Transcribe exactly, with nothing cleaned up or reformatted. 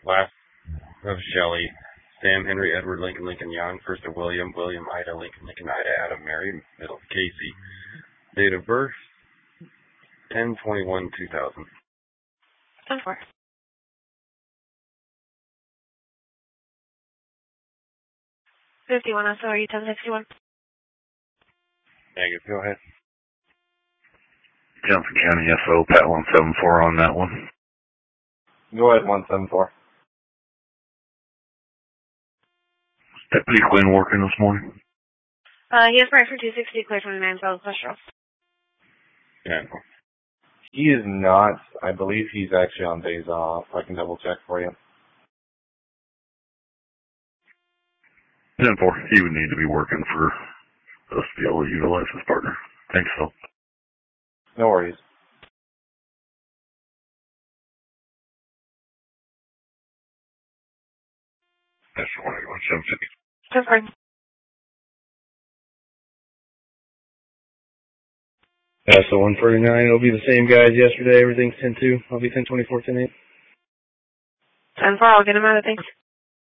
Last of Shelley. Sam, Henry, Edward, Lincoln, Lincoln, Young. First of William, William, Ida, Lincoln, Lincoln, Ida, Adam, Mary. Middle of Casey. Date of birth, ten twenty-one two thousand. ten four. fifty-one, so are you ten sixty-one? Negative, go ahead. Johnson County F O, Pat one seven four on that one. Go ahead, one seven four. Deputy Quinn working this morning? Uh, he is right for two sixty, clear twenty-nine, South Central. Yeah. He is not. I believe he's actually on days off. I can double check for you. ten four, he would need to be working for us to be able to utilize his partner. Thanks, Phil. No worries. That's one seven fifty. That's fine. Yeah, so one forty-nine, it'll be the same guys yesterday. Everything's ten two. I'll be ten twenty-four, ten eight. ten four, I'll get him out of things.